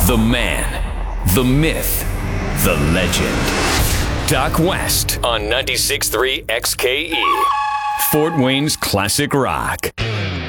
The man, the myth, the legend. Doc West on 96.3 XKE, Fort Wayne's classic rock.